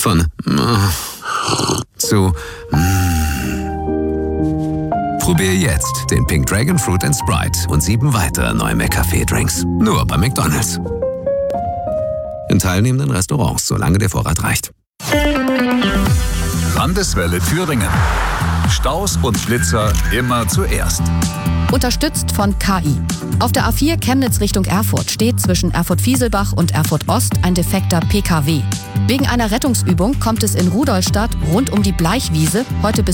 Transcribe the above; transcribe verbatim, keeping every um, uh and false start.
Von mm, zu mm. Probier jetzt den Pink Dragon Fruit and Sprite und sieben weitere neue McCafé-Drinks. Nur bei McDonald's. In teilnehmenden Restaurants, solange der Vorrat reicht. Landeswelle Thüringen. Staus und Blitzer immer zuerst. Unterstützt von K I. Auf der A vier Chemnitz Richtung Erfurt steht zwischen Erfurt-Fieselbach und Erfurt-Ost ein defekter P K W. Wegen einer Rettungsübung kommt es in Rudolstadt rund um die Bleichwiese heute bis